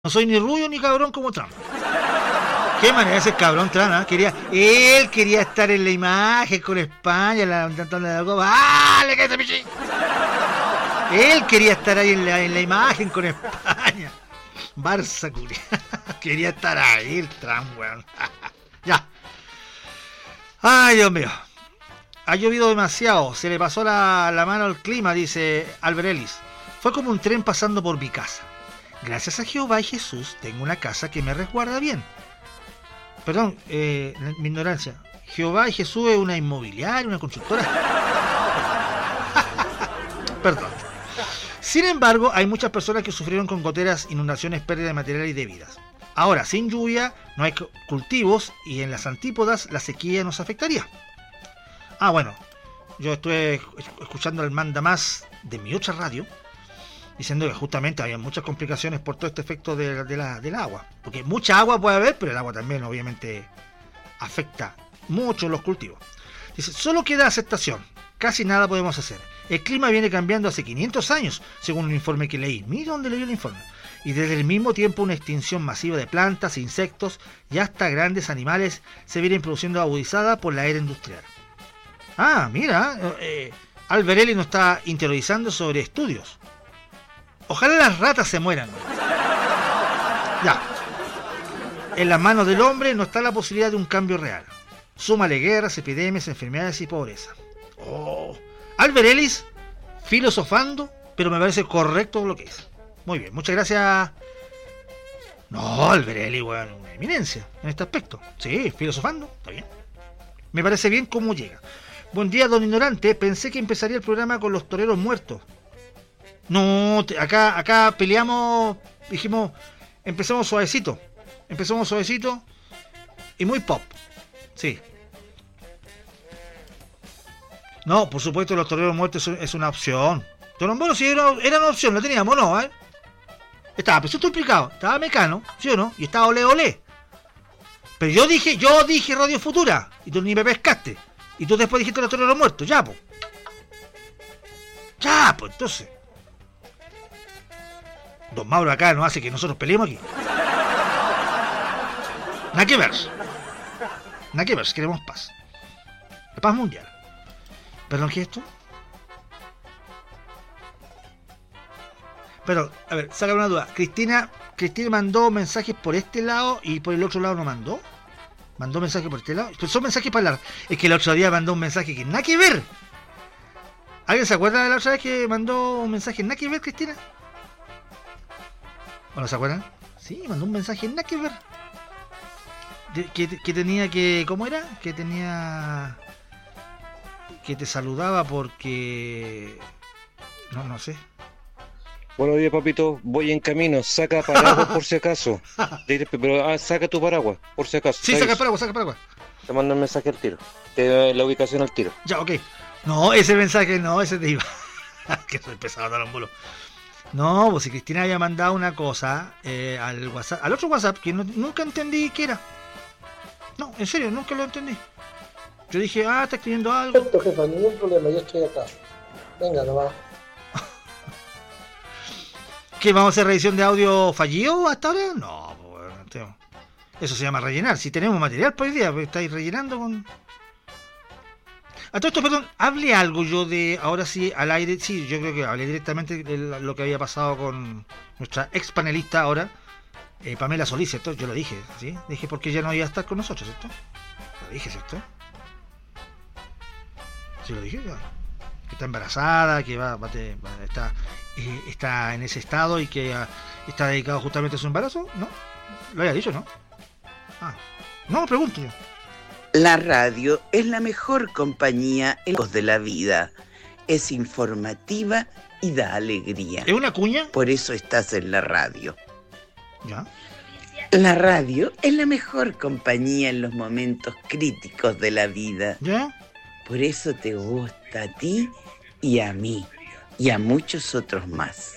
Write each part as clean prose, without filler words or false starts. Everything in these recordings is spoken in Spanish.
No soy ni rubio ni cabrón como Trump. Qué manera ese cabrón Trump, ¿eh? Él quería estar en la imagen con España, ¡vale, que pichi! Él quería estar ahí en la imagen con España. Barça, culia. Quería estar ahí el Trump, weón. Ya. Ay, Dios mío. Ha llovido demasiado. Se le pasó la mano al clima, dice Albert Ellis. Fue como un tren pasando por mi casa. Gracias a Jehová y Jesús tengo una casa que me resguarda bien. Perdón, mi ignorancia. Jehová y Jesús es una inmobiliaria, una constructora. Perdón. Sin embargo, hay muchas personas que sufrieron con goteras, inundaciones, pérdida de material y de vidas. Ahora, sin lluvia, no hay cultivos y en las antípodas la sequía nos afectaría. Ah, bueno, yo estuve escuchando el manda más de mi otra radio, diciendo que justamente había muchas complicaciones por todo este efecto del agua. Porque mucha agua puede haber, pero el agua también obviamente afecta mucho los cultivos. Dice, solo queda aceptación, casi nada podemos hacer. El clima viene cambiando hace 500 años, según un informe que leí. Mira dónde leí el informe. Y desde el mismo tiempo una extinción masiva de plantas, insectos y hasta grandes animales se vienen produciendo agudizada por la era industrial. Ah, mira, Alberelli nos está interiorizando sobre estudios. Ojalá las ratas se mueran. Ya. En las manos del hombre no está la posibilidad de un cambio real. Súmale guerras, epidemias, enfermedades y pobreza. Oh. Albert Ellis, filosofando, pero me parece correcto lo que es. Muy bien, muchas gracias. No, Albert Ellis, bueno, una eminencia en este aspecto. Sí, filosofando, está bien. Me parece bien cómo llega. Buen día, don Ignorante. Pensé que empezaría el programa con los toreros muertos. No, acá peleamos, dijimos, empecemos suavecito y muy pop. Sí. No, por supuesto, los toreros muertos es una opción. Bueno, sí, era una opción, la teníamos, ¿no? Estaba Pesuto implicado, estaba Mecano, ¿sí o no? Y estaba Ole Ole. Pero yo dije Radio Futura, y tú ni me pescaste. Y tú después dijiste los toreros muertos, ya, pues. Ya, pues, entonces. Don Mauro acá no hace que nosotros peleemos aquí. Nada que ver, queremos paz. La paz mundial. ¿Perdón, qué es esto? Pero, a ver, sácame una duda. Cristina mandó mensajes por este lado y por el otro lado no mandó. ¿Mandó mensajes por este lado? Pues son mensajes para hablar. Es que el otro día mandó un mensaje que nada que ver. ¿Alguien se acuerda de la otra vez que mandó un mensaje nada que ver, Cristina? ¿O no se acuerdan? Sí, mandó un mensaje nada que ver. Que tenía que... ¿Cómo era? Que tenía... Que te saludaba porque... No sé. Buenos días, papito. Voy en camino. Saca paraguas por si acaso. Pero saca tu paraguas, por si acaso. Sí, saca el paraguas. Te mando un mensaje al tiro. La ubicación al tiro. Ya, ok. No, ese mensaje no, ese te iba. Que soy pesado, talambolo. No, pues si Cristina había mandado una cosa al WhatsApp, al otro WhatsApp, que nunca entendí qué era. No, en serio, nunca lo entendí. Yo dije, está escribiendo algo. Perfecto, jefa, ningún problema, yo estoy acá. Venga, no va. ¿Qué, vamos a hacer revisión de audio fallido hasta ahora? No, pues, eso se llama rellenar. Si tenemos material por el día, pues estáis rellenando con... A todo esto, perdón, hable algo yo de, ahora sí, al aire, sí, yo creo que hablé directamente de lo que había pasado con nuestra ex panelista ahora, Pamela Solís, ¿cierto? Yo lo dije, ¿sí? Dije porque ella no iba a estar con nosotros, ¿cierto? Lo dije, ¿cierto? Sí, lo dije, ya. Que está embarazada, que está en ese estado y que está dedicado justamente a su embarazo, ¿no? Lo había dicho, ¿no? No, pregunto yo. La radio es la mejor compañía en los de la vida. Es informativa y da alegría. ¿Es una cuña? Por eso estás en la radio. ¿Ya? La radio es la mejor compañía en los momentos críticos de la vida. ¿Ya? Por eso te gusta a ti y a mí y a muchos otros más.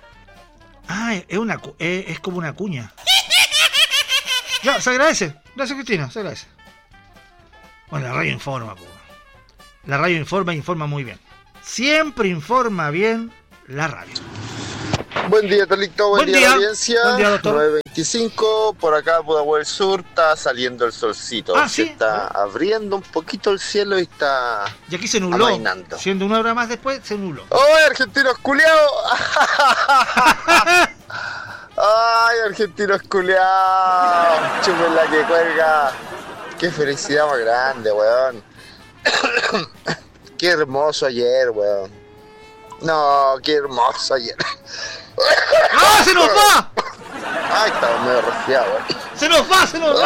Es como una cuña. Ya, se agradece. Gracias, Cristina, se agradece. Bueno, la radio informa, po. La radio informa muy bien. Siempre informa bien la radio. Buen día, Talito, buen día, la audiencia. Buen día, doctor. 9:25, por acá, Pudahuel Sur, está saliendo el solcito. Ah, Se ¿sí? está abriendo un poquito el cielo y está Y aquí se nubló. amainando. Siendo una hora más después, se nubló. ¡Ay, argentinos culiados! ¡Ay, argentinos culiados! Chupen la que cuelga. ¡Qué felicidad más grande, weón! ¡Qué hermoso ayer, weón! No, qué hermoso ayer. ¡Ah, se nos va! Ay, estaba medio resfriado, weón. ¡Se nos va, se nos va!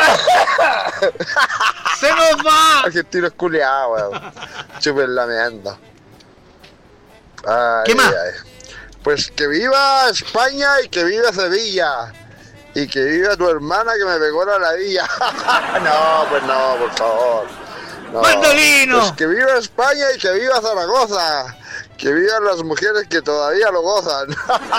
¡Se nos va! Argentinos culiados, weón. Chupen lameando. Ay, ¿Qué más? ay. Pues que viva España y que viva Sevilla. Y que viva tu hermana que me pegó la ladilla. No, pues no, por favor. No. ¡Mandolino! Pues que viva España y que viva Zaragoza. Que vivan las mujeres que todavía lo gozan.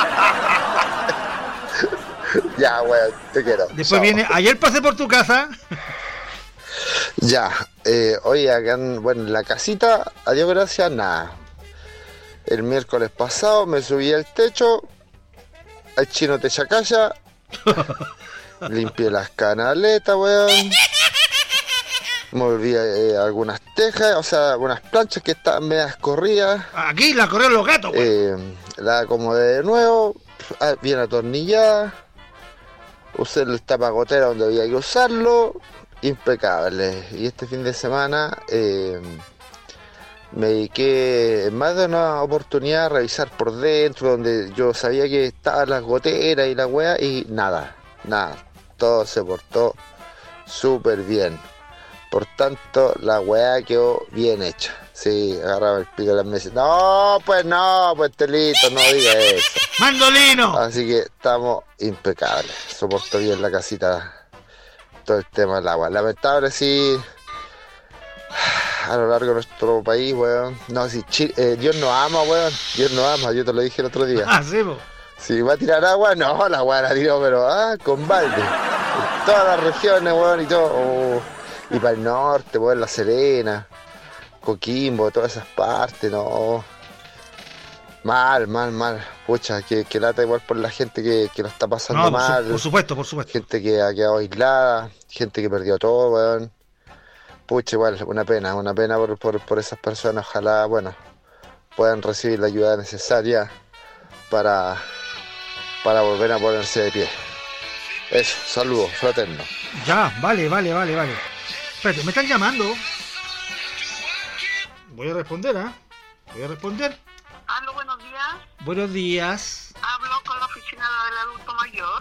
Ya, weón, te quiero. Después Chao. viene, ayer pasé por tu casa. Ya, oye, acá en la casita, adiós, gracias, nada. El miércoles pasado me subí al techo, al chino te chacaya, limpié las canaletas, weón. Moví algunas tejas, o sea, algunas planchas que estaban medias corridas. Aquí la corrieron los gatos, güey. La acomodé de nuevo, bien atornillada. Usé el tapagotera donde había que usarlo. Impecable. Y este fin de semana me dediqué en más de una oportunidad a revisar por dentro, donde yo sabía que estaban las goteras y la weá, y nada. Todo se portó súper bien. Por tanto, la weá quedó bien hecha. Sí, agarraba el pico de las mesas. No, pues Telito, no diga eso. ¡Mandolino! Así que estamos impecables. Soportó bien la casita todo el tema del agua. Lamentable, sí, a lo largo de nuestro país, weón. No, sí, Dios nos ama, weón. Dios nos ama, yo te lo dije el otro día. Ah, sí, po. Si va a tirar agua, no, la weá la tiró, pero con balde. En todas las regiones, weón, y todo. Oh. Y para el norte, weón, La Serena, Coquimbo, todas esas partes, no. Mal. Pucha, que lata igual por la gente que lo está pasando No, mal. por supuesto. Gente que ha quedado aislada, gente que perdió todo, weón. Pucha, igual, una pena por esas personas. Ojalá, bueno, puedan recibir la ayuda necesaria para volver a ponerse de pie. Eso, saludos, fraterno. Ya, vale. Espérate, me están llamando. Voy a responder, Voy a responder. Aló, buenos días. Buenos días. Hablo con la oficina del adulto mayor.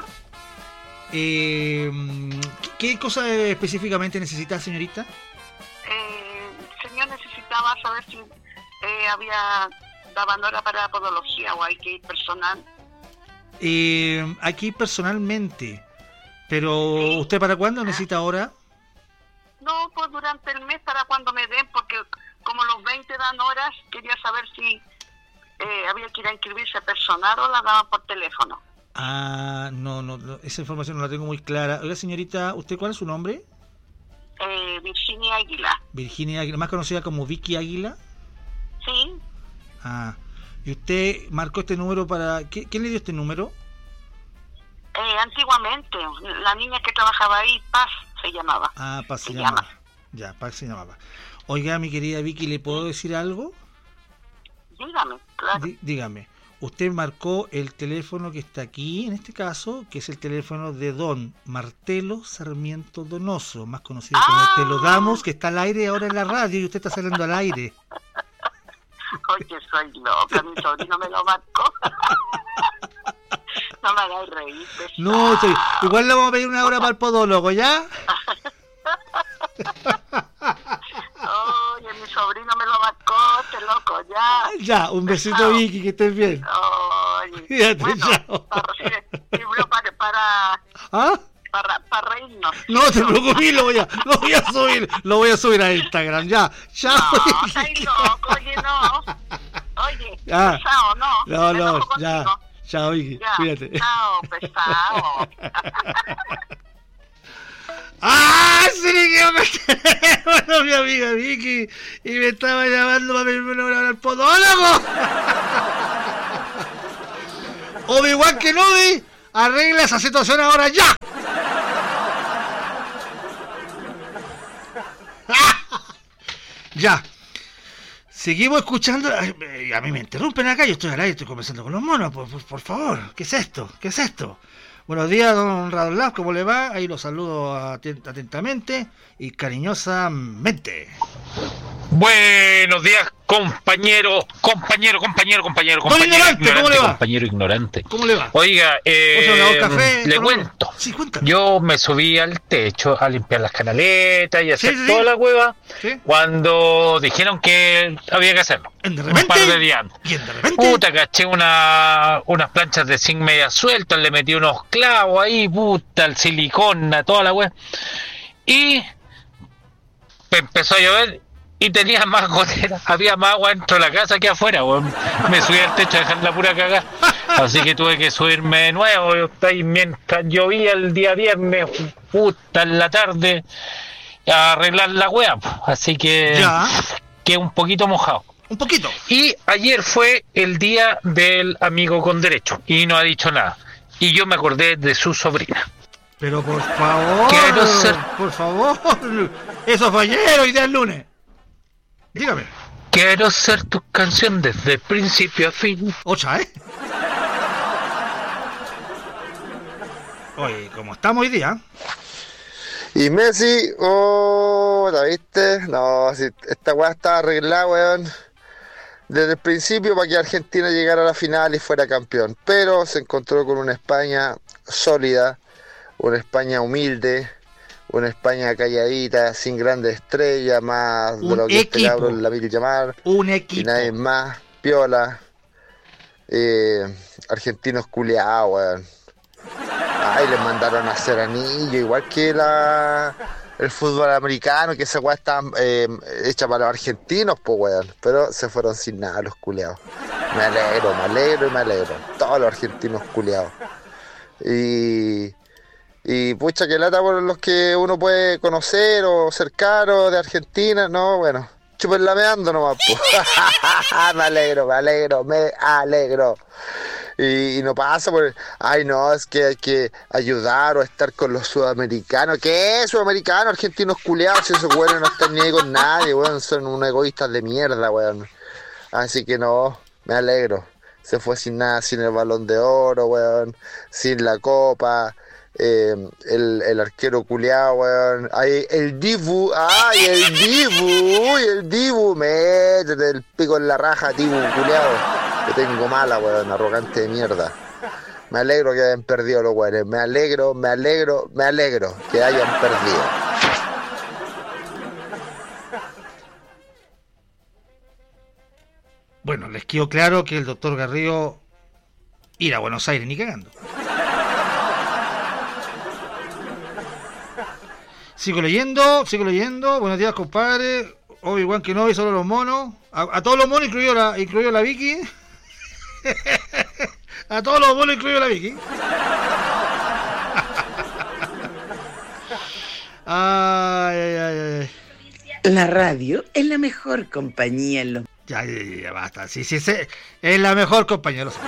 ¿Qué cosa específicamente necesita, señorita? Señor, necesitaba saber si daban hora para podología o hay que ir personal. Aquí personalmente. Pero, ¿sí? ¿Usted para cuándo necesita hora? No, pues durante el mes para cuando me den, porque como los 20 dan horas, quería saber si había que ir a inscribirse personal o la daban por teléfono. Ah, no, esa información no la tengo muy clara. Oiga, señorita, ¿usted cuál es su nombre? Virginia Águila. Virginia Águila, más conocida como Vicky Águila. Sí. Ah, ¿y usted marcó este número para... ¿Quién le dio este número? Antiguamente, la niña que trabajaba ahí, Paz se llamaba. Ah, Paz se llama. llamaba. Ya, Paz se llamaba. Oiga, mi querida Vicky, ¿le puedo decir algo? Dígame, claro. Dígame. Usted marcó el teléfono que está aquí, en este caso, que es el teléfono de don Martelo Sarmiento Donoso, más conocido como Te lo damos, que está al aire ahora en la radio y usted está saliendo al aire. Oye, soy loca, mi sobrino me lo marcó. No me hagáis reír. No, igual le vamos a pedir una hora para el podólogo, ¿ya? Oye, mi sobrino me lo marcó, este loco, ya. Ya, un besito, chao. Vicky, que estés bien. Oye, fíjate, bueno, chao. Para reírnos. No te preocupes, lo voy a subir a Instagram, ya. Chao. No, estáis loco, oye, no. Oye, pesado, no. No, ya. Chao, Vicky, ya, cuídate. Chao, pesado. Se le quedó con el teléfono mi amiga Vicky y me estaba llamando para pedirme una hora al podólogo. Obi-Wan Kenobi, arregla esa situación ahora ya. Ya. Seguimos escuchando. A mí me interrumpen acá, yo estoy al aire, estoy conversando con los monos, por favor. ¿Qué es esto? ¿Qué es esto? Buenos días, don Radolaf, ¿cómo le va? Ahí lo saludo atentamente y cariñosamente. Buenos días, compañero ignorante, ¿cómo le va? Compañero ignorante. ¿Cómo le va? Oiga, café, le cuento. Sí, cuéntame. Yo me subí al techo a limpiar las canaletas y hacer toda la cueva cuando dijeron que había que hacerlo. ¿De repente? Un par de días antes. ¿Y de repente? Puta, caché unas planchas de zinc media sueltas, le metí unos clavos ahí, puta, el silicona, toda la wea. Y empezó a llover y tenía más goteras, había más agua dentro de la casa que afuera, weón. Me subí al techo a dejar la pura cagada. Así que tuve que subirme de nuevo. Ahí mientras llovía el día viernes, puta, en la tarde, a arreglar la wea. Así que quedé un poquito mojado. Un poquito. Y ayer fue el día del amigo con derecho y no ha dicho nada. Y yo me acordé de su sobrina. Pero por favor, por favor, eso fue ayer, hoy día es lunes. Dígame. Quiero ser tu canción desde principio a fin. Ocha, ¿eh? Oye, ¿cómo estamos hoy día? Y Messi, ¿la viste? No, si esta weá estaba arreglada, weón, desde el principio para que Argentina llegara a la final y fuera campeón. Pero se encontró con una España sólida, una España humilde, una España calladita, sin grandes estrellas, más de lo que este cabrón la vil llamar. Un equipo. Y nadie más, piola. Argentinos culeados, weón. Ay, les mandaron a hacer anillo, igual que el fútbol americano, que esa weá está hecha para los argentinos, pues weón. Pero se fueron sin nada los culeados. Me alegro. Todos los argentinos culeados. Y pucha, que lata por los que uno puede conocer o cercano de Argentina, no, bueno, chúpenla meando nomás, pues. Me alegro. Y no pasa por, ay no, es que hay que ayudar o estar con los sudamericanos. ¿Qué es sudamericano? Argentinos culeados, si esos weones no están ni ahí con nadie, weón, son unos egoístas de mierda, weón. Así que no, me alegro. Se fue sin nada, sin el Balón de Oro, weón, sin la Copa. El arquero culeado, weón. Ay, el Dibu, métete el pico en la raja, Dibu culeado. Que tengo mala, weón, arrogante de mierda. Me alegro que hayan perdido los weones. Me alegro que hayan perdido. Bueno, les quedó claro que el doctor Garrido ir a Buenos Aires ni cagando. Sigo leyendo. Buenos días, compadre. Obi-Wan Kenobi, solo los monos. A todos los monos, incluido la Vicky. A todos los monos, incluido la Vicky. Ay. La radio es la mejor compañía en los... Ya, basta. Sí, es la mejor compañía. Lo sé.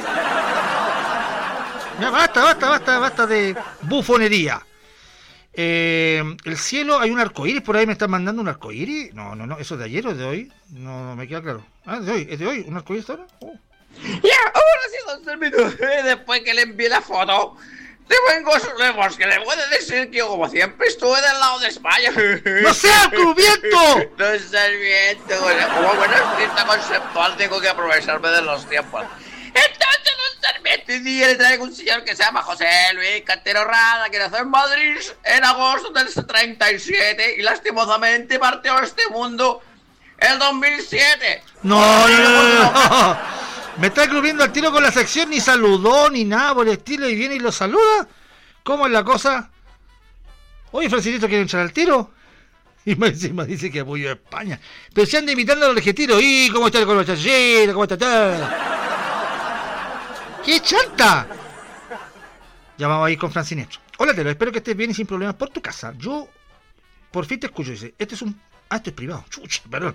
Ya, basta de bufonería. El cielo, hay un arcoíris por ahí, me están mandando un arcoíris. No, eso es de ayer o de hoy, no me queda claro. ¿Es de hoy? ¿Un arcoíris ahora? Ya, ahora sí, don Servidor, después que le envié la foto, te vengo a sus lejos, que le puede decir que como siempre estuve del lado de España. ¡No sea Curviento! Don Servidor, como buen artista conceptual tengo que aprovecharme de los tiempos. Entonces, don Sarmiento, y día le traigo un señor que se llama José Luis Cantero Rada, que nació en Madrid en agosto del 37 y lastimosamente partió a este mundo el 2007. No. Me está escribiendo al tiro con la sección, ni saludó ni nada por el estilo, y viene y lo saluda. ¿Cómo es la cosa? Oye, Francisco, ¿quiere entrar al tiro? Y más encima dice que apoyó a España. Pero se anda imitando a los argentinos. ¿Y cómo está con los chachilleros? ¿Cómo está todo? ¡Qué chanta! Ya vamos a ir con Francinetro. Hola, Telo, espero que estés bien y sin problemas por tu casa. Yo por fin te escucho, dice. Este es un... esto es privado. Chucha, perdón.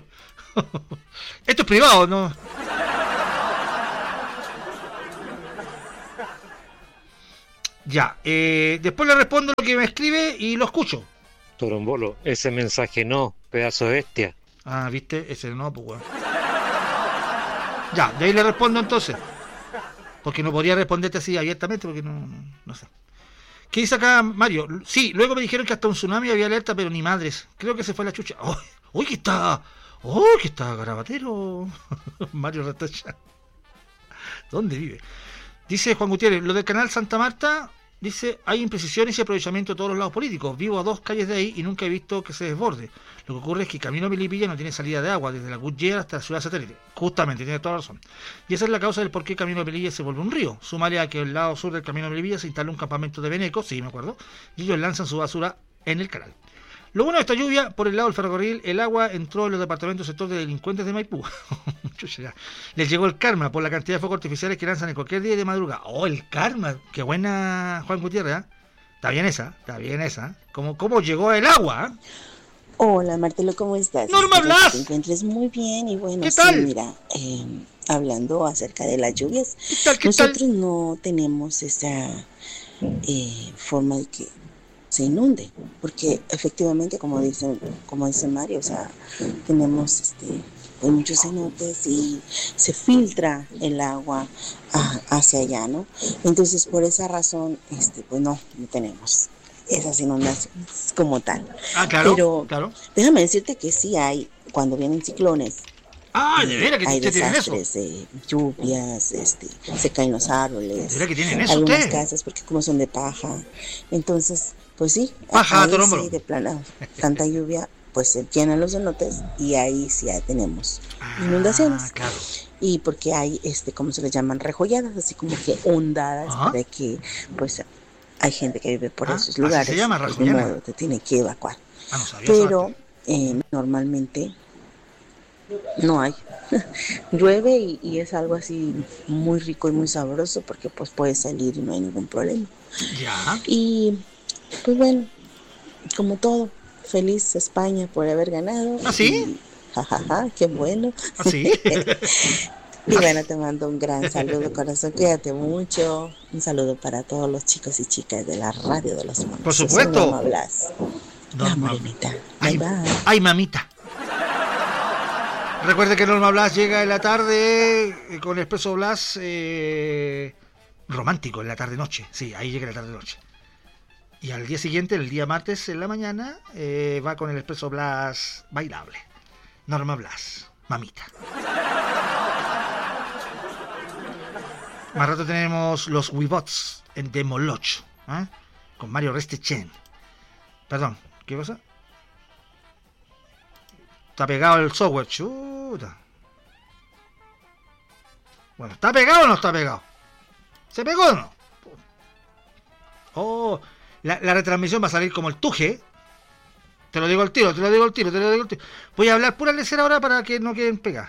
Esto es privado, ¿no? Ya, después le respondo lo que me escribe y lo escucho. Torombolo, ese mensaje no, pedazo de bestia. Ah, ¿viste? Ese no, pues weón. Ya, de ahí le respondo entonces. Porque no podría responderte así abiertamente porque no sé. ¿Qué dice acá Mario? Sí, luego me dijeron que hasta un tsunami había alerta, pero ni madres. Creo que se fue la chucha. ¡Uy, que está! ¡Oh, que está garabatero! Mario Ratacha. ¿Dónde vive? Dice Juan Gutiérrez, lo del canal Santa Marta, dice, hay imprecisiones y aprovechamiento de todos los lados políticos. Vivo a 2 calles de ahí y nunca he visto que se desborde. Lo que ocurre es que Camino Melipilla no tiene salida de agua, desde la Goodyear hasta la ciudad satélite. Justamente, tiene toda la razón. Y esa es la causa del por qué Camino Melipilla se vuelve un río. Súmale a que el lado sur del Camino Melipilla se instala un campamento de venecos, sí me acuerdo, y ellos lanzan su basura en el canal. Lo bueno de esta lluvia, por el lado del ferrocarril, el agua entró en los departamentos sector de delincuentes de Maipú. Les llegó el karma por la cantidad de focos artificiales que lanzan en cualquier día de madrugada. ¡Oh, el karma! ¡Qué buena, Juan Gutiérrez! ¿Eh? Está bien esa. ¿Cómo llegó el agua? ¿Eh? Hola, Martelo, ¿cómo estás? ¡Norma Espero Blas! que te encuentres muy bien y bueno, ¿Qué tal? sí, mira, hablando acerca de las lluvias, ¿Qué nosotros tal? no tenemos esa forma de que se inunde, porque efectivamente, como dice Mario, o sea, tenemos pues muchos cenotes y se filtra el agua hacia allá, ¿no? Entonces, por esa razón, pues no tenemos esas inundaciones como tal. Ah, claro, pero claro. déjame decirte que sí hay, cuando vienen ciclones, Ah, de veras que hay tienen eso. desastres, lluvias, se caen los árboles, ¿De veras que tienen eso algunas ustedes? casas, porque como son de paja, entonces, pues sí, Paja, ahí Torombolo. sí, de plano, tanta lluvia, pues se llenan los cenotes y ahí sí ya tenemos inundaciones. Claro. Y porque hay, ¿cómo se les llaman? Rejolladas, así como que ondadas, Ajá. para que, pues, hay gente que vive por esos así lugares. se llama, de rejollana. modo, te tiene que evacuar. Ah, no sabía eso Pero normalmente no hay. Llueve y es algo así muy rico y muy sabroso porque pues puedes salir y no hay ningún problema. Ya. Y pues bueno, como todo, feliz España por haber ganado. ¿Ah, sí? Y, jajaja, qué bueno. ¿Ah, sí? Y bueno, te mando un gran saludo, corazón. Cuídate mucho. Un saludo para todos los chicos y chicas de la radio de los monos. Por supuesto. Norma Blas. La morenita. Bye, bye. Ay, mamita. Recuerde que Norma Blas llega en la tarde con Expreso Blas romántico, en la tarde-noche. Sí, ahí llega la tarde-noche. Y al día siguiente, el día martes en la mañana, va con el Expreso Blas bailable. Norma Blas, mamita. Más rato tenemos los Wibots en Demoloch, ¿eh? Con Mario Restechen. Perdón, ¿qué pasa? Está pegado el software, chuta. Bueno, ¿está pegado o no está pegado? ¿Se pegó o no? Oh, la retransmisión va a salir como el tuje. Te lo digo al tiro. Voy a hablar pura lecera ahora para que no queden pegadas.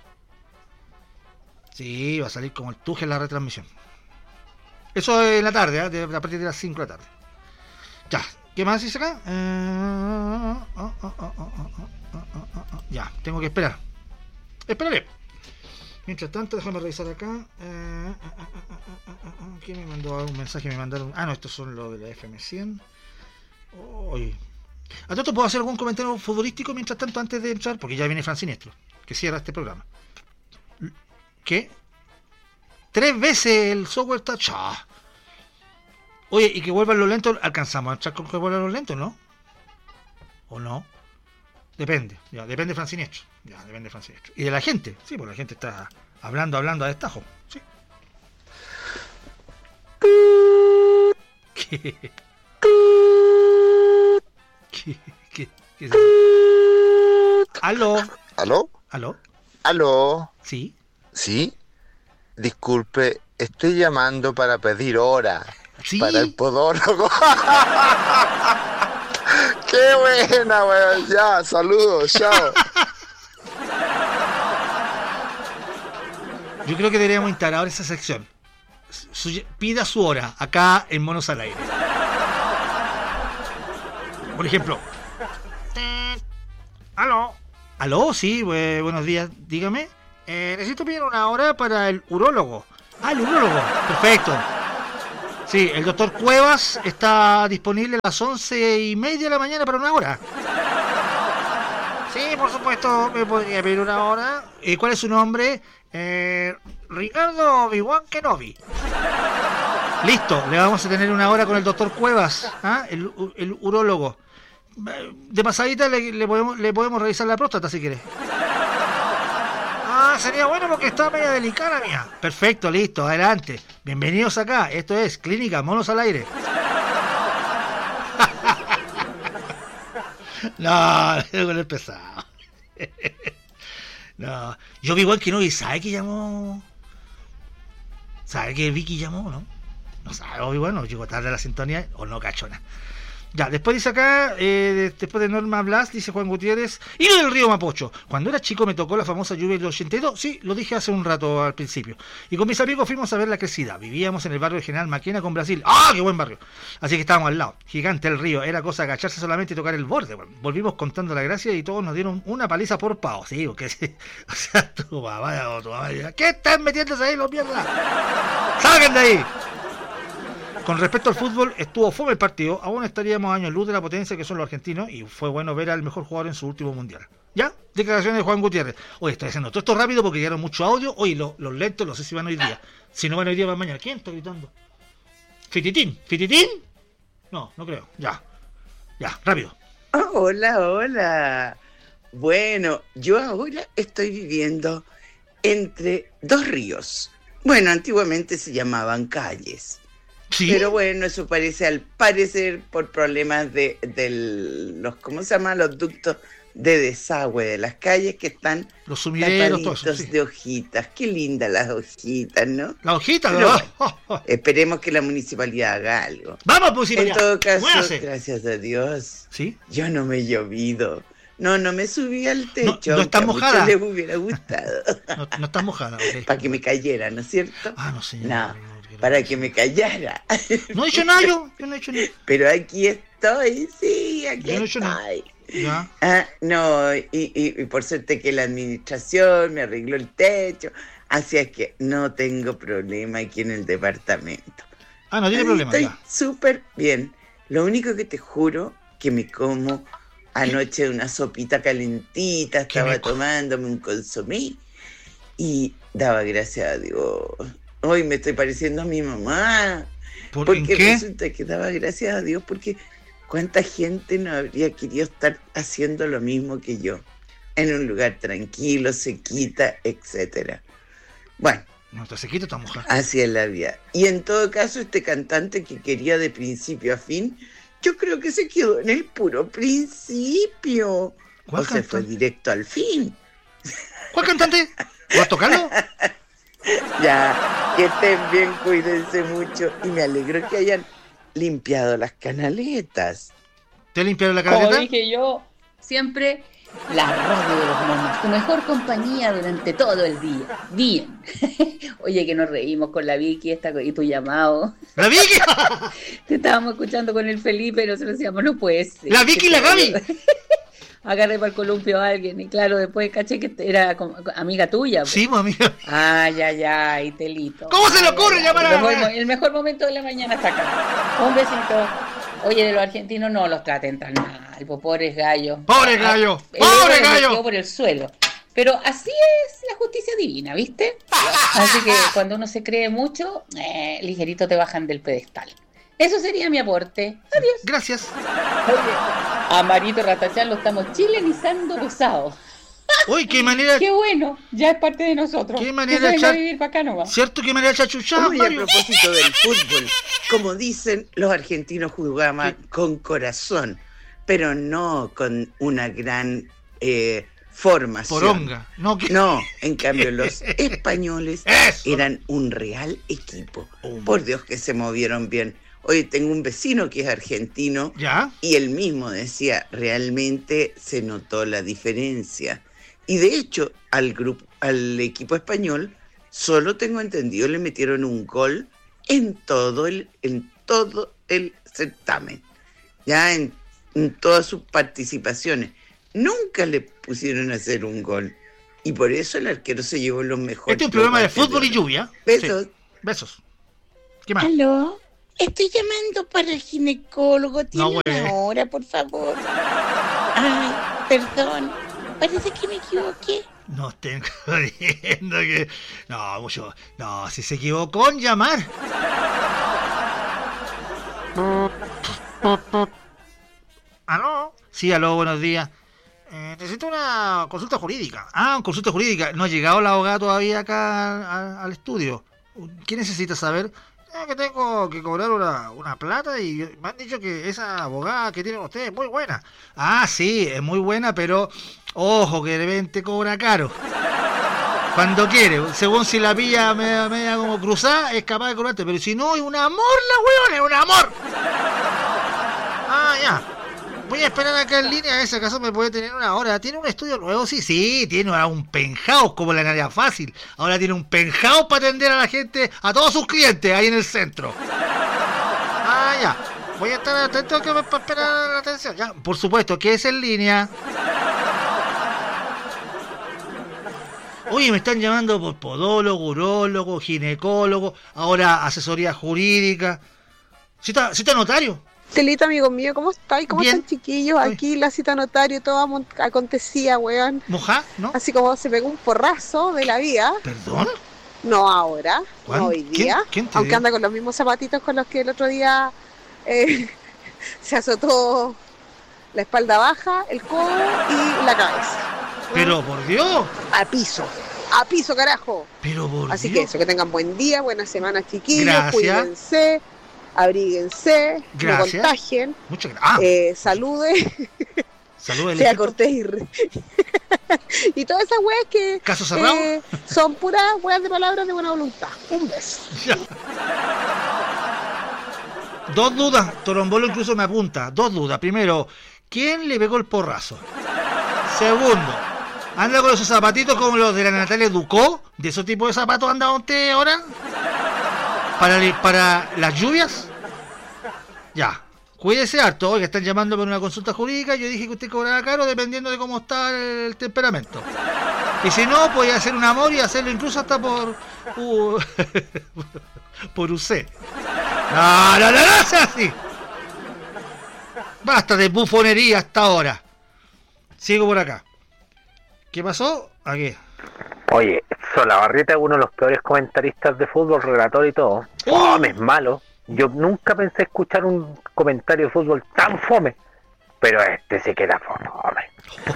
Sí, va a salir como el tuje en la retransmisión. Eso en la tarde, ¿eh? A partir de las 5 de la tarde. Ya, ¿qué más dice acá? Ya, tengo que esperar. Esperaré. Mientras tanto, déjame revisar acá. ¿Quién me mandó un mensaje? Me mandaron. Ah, no, estos son los de la FM100. Oye. ¿A todo puedo hacer algún comentario futbolístico mientras tanto antes de entrar? Porque ya viene Fran Sinestro, que cierra este programa. ¿Qué? 3 veces el software está... ¡Chá! Oye, y que vuelvan los lentos. ¿Alcanzamos a entrar con que vuelvan los lentos, no? ¿O no? Depende. Ya, depende de Fran Sinestro. Y de la gente. Sí, porque la gente está hablando a destajo. Sí. ¿Qué? ¿Qué es eso? ¿Aló? ¿Sí? ¿Sí? Disculpe, estoy llamando para pedir hora. ¿Sí? Para el podólogo. ¡Qué buena, weón! Ya, saludos, chao. Yo creo que deberíamos instalar ahora esa sección. Pida su hora, acá en Monos al Aire. Por ejemplo. ¿Aló? Sí, buenos días, dígame. Necesito pedir una hora para el urólogo. Ah, el urólogo, perfecto. Sí, el doctor Cuevas está disponible a las 11:30 de la mañana para una hora. Sí, por supuesto, me podría pedir una hora. ¿Y cuál es su nombre? Ricardo Obi-Wan Kenobi. Listo, le vamos a tener una hora con el doctor Cuevas, ¿ah? El urólogo. De pasadita le podemos revisar la próstata si quiere. Ah, sería bueno porque está media delicada mía. Perfecto, listo, adelante. Bienvenidos acá, esto es Clínica Monos al Aire. No, con el pesado. No, yo vi igual que no, y ¿sabe que llamó? ¿Sabe que Vicky llamó, no? No sabe, Obi-Wan, no llegó tarde a la sintonía o no cachona. Ya, después dice acá, después de Norma Blas, dice Juan Gutiérrez, y lo del río Mapocho. Cuando era chico me tocó la famosa lluvia del 82, sí, lo dije hace un rato al principio. Y con mis amigos fuimos a ver la crecida. Vivíamos en el barrio de General Maquena con Brasil. ¡Ah, qué buen barrio! Así que estábamos al lado. Gigante el río, era cosa de agacharse solamente y tocar el borde. Bueno, volvimos contando la gracia y todos nos dieron una paliza por pavo. Sí, porque, o sea, tu mamá, ¿qué están metiéndose ahí los mierdas? ¡Salgan de ahí! Con respecto al fútbol, estuvo fome el partido, aún estaríamos años luz de la potencia que son los argentinos y fue bueno ver al mejor jugador en su último mundial. ¿Ya? Declaraciones de Juan Gutiérrez. Oye, estoy haciendo todo esto rápido porque llegaron mucho audio. Oye, los lentos no sé si van hoy día. Si no van hoy día, van mañana. ¿Quién está gritando? ¿Fititín? ¿Fititín? No, no creo. Ya, rápido. Oh, hola. Bueno, yo ahora estoy viviendo entre dos ríos. Bueno, antiguamente se llamaban calles. ¿Sí? Pero bueno, eso parece, al parecer, por problemas de los, ¿cómo se llama? Los ductos de desagüe de las calles que están los sumideros, tapaditos sí. De hojitas. Qué lindas las hojitas, ¿no? Las hojitas, ¿no? Esperemos que la municipalidad haga algo. Vamos, pues, en todo caso, gracias a Dios, ¿sí? Yo no me he llovido. No me subí al techo. No estás mojada. Les hubiera gustado. No estás mojada. Okay. Para que me cayera, ¿no es cierto? Ah, no, señor. No. Para que me callara. No he hecho nada yo no he hecho nada. Pero aquí estoy, sí, aquí no estoy. Ya. No, y por suerte que la administración me arregló el techo, así es que no tengo problema aquí en el departamento. Ah, no tiene problema. Estoy súper bien. Lo único que te juro que me como anoche una sopita calentita, estaba tomándome un consomé y daba gracias a Dios. Hoy me estoy pareciendo a mi mamá. Porque resulta que daba gracias a Dios porque cuánta gente no habría querido estar haciendo lo mismo que yo. En un lugar tranquilo, sequita, etcétera. Bueno. No está sequita, está mojada. Así es la vida. Y en todo caso, este cantante que quería de principio a fin, yo creo que se quedó en el puro principio. ¿Cuál cantante? Se fue directo al fin. ¿Cuál cantante? ¿Vas a tocarlo? Ya, que estén bien, cuídense mucho y me alegro que hayan limpiado las canaletas. ¿Te limpiaron la canaleta? Como dije yo, siempre la radio de los monos, tu mejor compañía durante todo el día. Bien. Oye, que nos reímos con la Vicky y tu llamado. ¿La Vicky? Te estábamos escuchando con el Felipe y nosotros decíamos, no puede ser. ¿La Vicky y la Gaby? Agarré para el columpio a alguien y claro, después caché que era amiga tuya. Pues. Sí, amiga. Ay, Telito. ¿Cómo se le ocurre llamar a el mejor momento de la mañana está acá. Un besito. Oye, de los argentinos no los traten tan mal, pobres gallos. ¡Pobre gallo! ¡Pobre gallo! Por el suelo. Pero así es la justicia divina, ¿viste? Así que cuando uno se cree mucho, ligerito te bajan del pedestal. Eso sería mi aporte. Adiós. Gracias. Oye, a Marito Ratachán lo estamos chilenizando pesado. Uy, qué manera. Qué bueno, ya es parte de nosotros. Qué manera de echar. Vivir para acá nomás. ¿Cierto? Qué manera de chachuchar, Uy, a propósito del fútbol, como dicen, los argentinos jugaban con corazón, pero no con una gran formación. Poronga. No, en cambio los españoles eran un real equipo. Por Dios que se movieron bien. Hoy tengo un vecino que es argentino. ¿Ya? Y él mismo decía, realmente se notó la diferencia. Y de hecho, al equipo español, solo tengo entendido, le metieron un gol en todo el certamen. Ya en todas sus participaciones. Nunca le pusieron a hacer un gol. Y por eso el arquero se llevó los mejores. Este es un programa de fútbol y lluvia. Besos. Sí. Besos. ¿Qué más? ¿Aló? Estoy llamando para el ginecólogo. ¿Tiene No, güey. una hora, por favor? Ay, perdón. Parece que me equivoqué. No estén jodiendo que... No, mucho... No, si se equivocó en llamar. ¿Aló? Sí, aló, buenos días. Necesito una consulta jurídica. Una consulta jurídica. No ha llegado la abogada todavía acá al estudio. ¿Qué necesita saber? Que tengo que cobrar una plata y me han dicho que esa abogada que tienen ustedes es muy buena. Sí, es muy buena, pero ojo, que de repente cobra caro. Cuando quiere, según si la pilla media como cruzada, es capaz de cobrarte, pero si no, es un amor la weona, es un amor. Ya. Voy a esperar acá en línea, en ese caso me puede tener una hora. ¿Tiene un estudio nuevo? Sí, tiene ahora un penthouse como la Nadia Fácil. Ahora tiene un penthouse para atender a la gente, a todos sus clientes ahí en el centro. Ya. Voy a estar atento para esperar la atención. Ya, por supuesto, que es en línea. Oye, me están llamando por podólogo, urólogo, ginecólogo, ahora asesoría jurídica. ¿Cita notario? Telito, amigo mío, ¿cómo estáis? ¿Cómo Bien. están, chiquillos? Aquí la cita notario, todo acontecía, weón. ¿Mojá? ¿No? Así como se pegó un porrazo de la vida. ¿Perdón? No ahora, ¿Cuándo? no hoy día. ¿Quién te aunque dio? anda con los mismos zapatitos con los que el otro día se azotó la espalda baja, el codo y la cabeza. Pero por Dios. A piso, carajo. Pero por Así Dios. que eso, que tengan buen día, buena semana, chiquillos. Gracias. Cuídense, abríguense, Gracias. no contagien. Muchas gracias. Salude. Saludos, Sea cortés y todas esas weas que ¿Caso cerrado? son puras weas de palabras de buena voluntad. Un beso. Dos dudas, Torombolo incluso me apunta. Dos dudas. Primero, ¿quién le pegó el porrazo? Segundo, ¿anda con esos zapatitos como los de la Natalia Ducó? ¿De esos tipos de zapatos anda usted ahora? ¿Para las lluvias? Ya. Cuídese harto. Oiga, están llamando por una consulta jurídica. Yo dije que usted cobraba caro dependiendo de cómo está el temperamento. Y si no, podía hacer un amor y hacerlo incluso hasta por UC. No sea así. Basta de bufonería hasta ahora. Sigo por acá. ¿Qué pasó? Aquí. Oye, Solabarrieta es uno de los peores comentaristas de fútbol, relator y todo. Fome, es malo. Yo nunca pensé escuchar un comentario de fútbol tan fome, pero este se queda fome.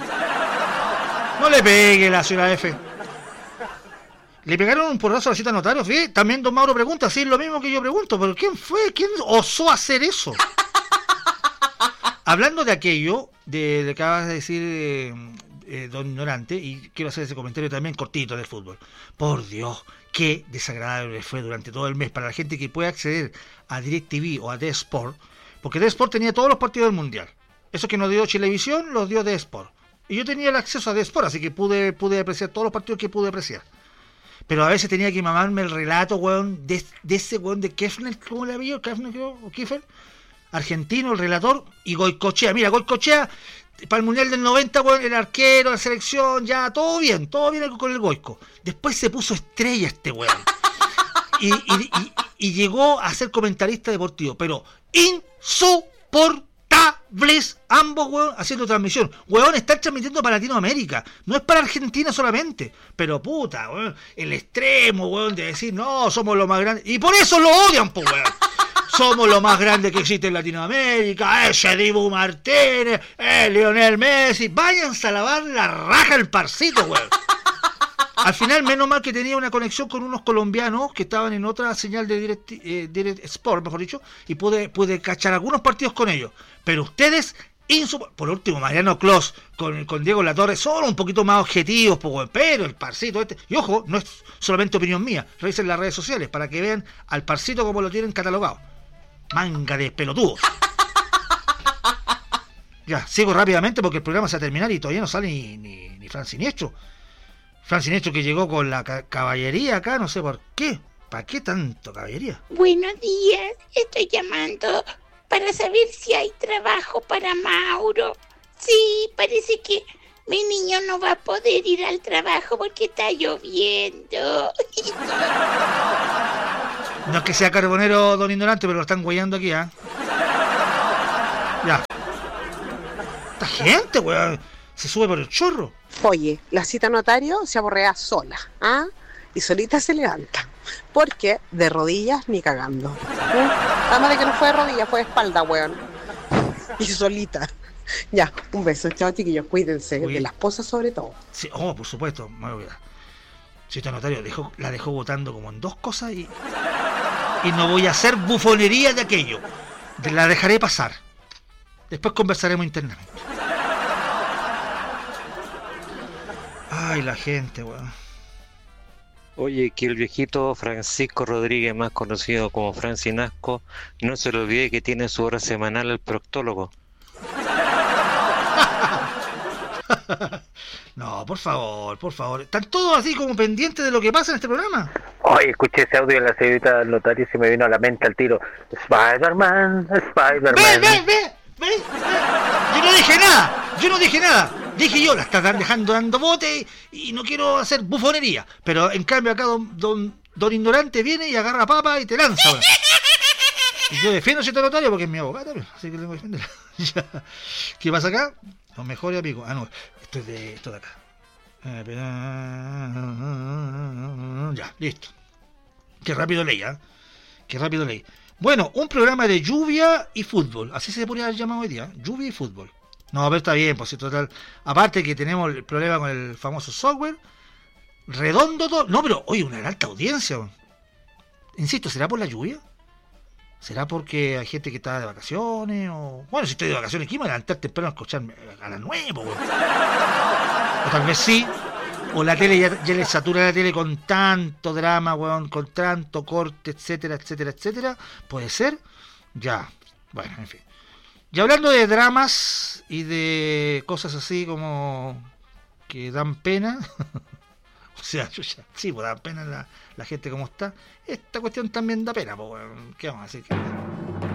No le pegue la señora F. ¿Le pegaron un porrazo a la cita notario? ¿Sí? También don Mauro pregunta, sí, es lo mismo que yo pregunto, pero ¿quién fue? ¿Quién osó hacer eso? Hablando de aquello, de que acabas de decir, don Ignorante, y quiero hacer ese comentario también cortito del fútbol. Por Dios, qué desagradable fue durante todo el mes para la gente que puede acceder a DirecTV o a D-Sport, porque D-Sport tenía todos los partidos del Mundial. Eso que nos dio Chilevisión, los dio D-Sport. Y yo tenía el acceso a D-Sport, así que pude apreciar todos los partidos que pude apreciar. Pero a veces tenía que mamarme el relato, weón, de ese weón de Kefner, ¿cómo le había? ¿Kefner, creo? ¿O Kiefer? Argentino, el relator, y Goicochea. Mira, Goicochea, para el Mundial del 90, weón, el arquero, la selección, ya, todo bien con el Goico. Después se puso estrella este weón. Y llegó a ser comentarista deportivo, pero insoportables ambos, weón, haciendo transmisión. Weón, están transmitiendo para Latinoamérica, no es para Argentina solamente. Pero puta, weón, el extremo, weón, de decir, no, somos los más grandes. Y por eso lo odian, pues, weón. Somos lo más grande que existe en Latinoamérica, ese Dibu Martínez, Lionel Messi. Váyanse a lavar la raja el parcito, weón. Al final, menos mal que tenía una conexión con unos colombianos que estaban en otra señal de Direct Sport, mejor dicho, y pude cachar algunos partidos con ellos. Pero ustedes, por último, Mariano Clos con Diego Latorre, son un poquito más objetivos, pero el parcito este, y ojo, no es solamente opinión mía, revisen las redes sociales para que vean al parcito como lo tienen catalogado. Manga de pelotudos. Ya, sigo rápidamente porque el programa se va a terminar y todavía no sale ni Fran Siniestro. Fran Siniestro que llegó con la caballería acá, no sé por qué. ¿Para qué tanto caballería? Buenos días, estoy llamando para saber si hay trabajo para Mauro. Sí, parece que mi niño no va a poder ir al trabajo porque está lloviendo. No es que sea carbonero don Ignorante, pero lo están guayando aquí, ¿ah? Ya. Esta gente, weón, se sube por el chorro. Oye, la cita notario se aborrea sola, ¿ah? Y solita se levanta. Porque de rodillas ni cagando. Además de que no fue de rodillas, fue de espalda, weón. Y solita. Ya, un beso. Chao, chiquillos. Cuídense. De la esposa sobre todo. Sí, por supuesto. Me voy a... Cita notario la dejó votando como en 2 cosas y no voy a hacer bufonería de aquello. La dejaré pasar. Después conversaremos internamente. Ay, la gente, weón. Oye, que el viejito Francisco Rodríguez, más conocido como Francinasco, no se le olvide que tiene su hora semanal al proctólogo. No, por favor. Están todos así como pendientes de lo que pasa en este programa. Oye, escuché ese audio de la señorita del notario y se me vino a la mente al tiro. Spider-Man. Ve. Yo no dije nada. Dije yo, la estás dejando dando bote y no quiero hacer bufonería. Pero en cambio acá don Ignorante viene y agarra papa y te lanza. Bueno. Y yo defiendo a ese notario porque es mi abogado también, así que le voy a defender. ¿Qué pasa acá? Los mejores amigos. Ah, no, esto de acá. Ya, listo. Qué rápido leí, ¿eh? Qué rápido leí. Bueno, un programa de lluvia y fútbol. Así se podría haber llamado hoy día. Lluvia y fútbol. No, pero está bien, pues total. Aparte que tenemos el problema con el famoso software. Redondo todo. No, pero oye, una alta audiencia. Insisto, ¿será por la lluvia? ¿Será porque hay gente que está de vacaciones? O bueno, si estoy de vacaciones, ¿quién me va a levantar temprano a escucharme a las 9? O tal vez sí. O la tele ya le satura la tele con tanto drama, weón, con tanto corte, etcétera. Puede ser. Ya. Bueno, en fin. Y hablando de dramas y de cosas así como que dan pena. O sea, sí, pues da pena la gente como está. Esta cuestión también da pena, pues, ¿qué vamos a decir?